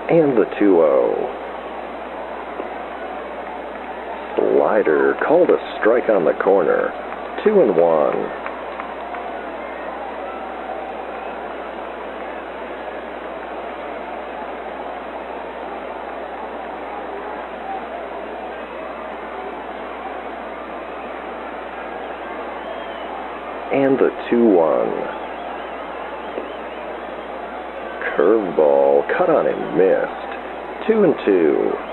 And the 2-0. Slider called a strike on the corner. 2-1. And the 2-1. Curveball cut on and missed. 2-2.